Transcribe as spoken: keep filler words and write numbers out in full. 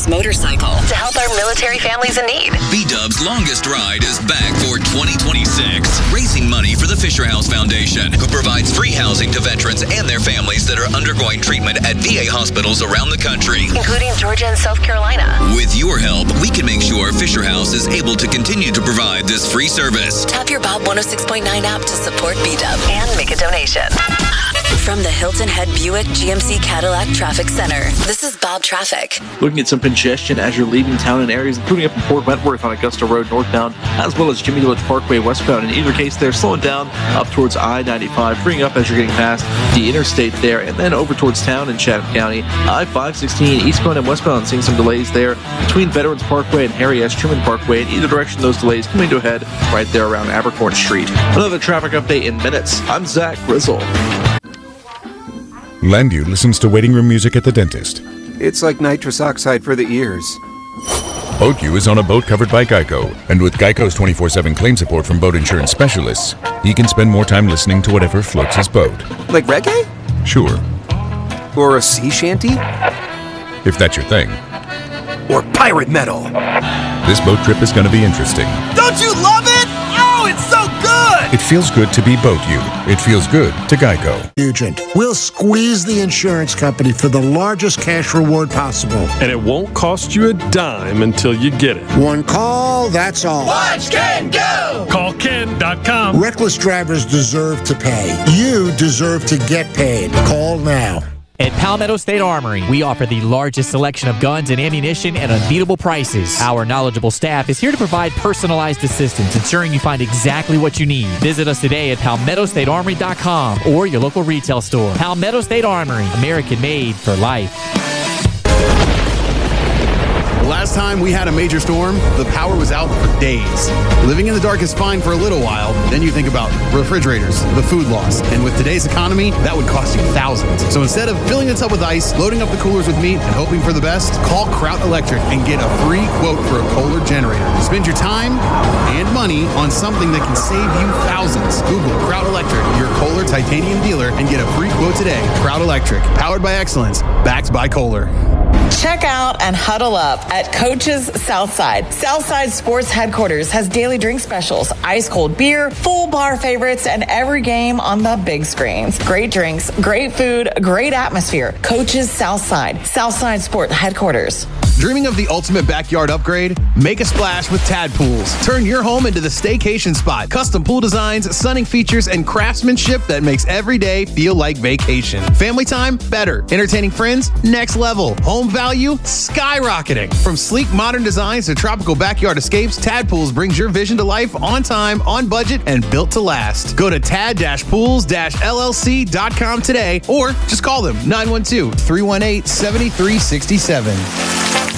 motorcycle to help our military families in need. B-Dub's longest ride is back for twenty twenty-six, raising money for the Fisher House Foundation, who provides free housing to veterans and their families that are undergoing treatment at V A hospitals around the country, including Georgia and South Carolina. With your help, we can make sure Fisher House is able to continue to provide this free service. Tap your Bob one oh six point nine app to support B-Dub and make a donation. From the Hilton Head Buick G M C Cadillac Traffic Center, this is Bob Traffic. Looking at some congestion as you're leaving town in areas including up in Port Wentworth on Augusta Road northbound, as well as Jimmy Village Parkway westbound. In either case, they're slowing down up towards I ninety-five, freeing up as you're getting past the interstate there, and then over towards town in Chatham County. I five sixteen eastbound and westbound, seeing some delays there between Veterans Parkway and Harry S. Truman Parkway. In either direction, those delays coming to a head right there around Abercorn Street. Another traffic update in minutes. I'm Zach Grizzle. Landview listens to waiting room music at the dentist. It's like nitrous oxide for the ears. BoatU is on a boat covered by Geico, and with Geico's twenty-four seven claim support from boat insurance specialists, he can spend more time listening to whatever floats his boat. Like reggae? Sure. Or a sea shanty? If that's your thing. Or pirate metal. This boat trip is going to be interesting. Don't you love it? Oh, it's so good! It feels good to be BoatU. It feels good to Geico. Agent, we'll squeeze the insurance company for the largest cash reward possible. And it won't cost you a dime until you get it. One call, that's all. Watch Ken go! Call Ken dot com. Reckless drivers deserve to pay. You deserve to get paid. Call now. At Palmetto State Armory, we offer the largest selection of guns and ammunition at unbeatable prices. Our knowledgeable staff is here to provide personalized assistance, ensuring you find exactly what you need. Visit us today at palmetto state armory dot com or your local retail store. Palmetto State Armory, American made for life. Last time we had a major storm, the power was out for days. Living in the dark is fine for a little while. Then you think about refrigerators, the food loss, and with today's economy, that would cost you thousands. So instead of filling the tub with ice, loading up the coolers with meat, and hoping for the best, call Kraut Electric and get a free quote for a Kohler generator. Spend your time and money on something that can save you thousands. Google Kraut Electric, your Kohler titanium dealer, and get a free quote today. Kraut Electric, powered by excellence, backed by Kohler. Check out and huddle up at Coach's Southside. Southside Sports Headquarters has daily drink specials, ice cold beer, full bar favorites, and every game on the big screens. Great drinks, great food, great atmosphere. Coach's Southside. Southside Sports Headquarters. Dreaming of the ultimate backyard upgrade? Make a splash with Tad Pools. Turn your home into the staycation spot. Custom pool designs, sunning features, and craftsmanship that makes every day feel like vacation. Family time? Better. Entertaining friends? Next level. Home value? Skyrocketing. From sleek modern designs to tropical backyard escapes, Tad Pools brings your vision to life on time, on budget, and built to last. Go to tad pools L L C dot com today or just call them nine one two, three one eight, seven three six seven.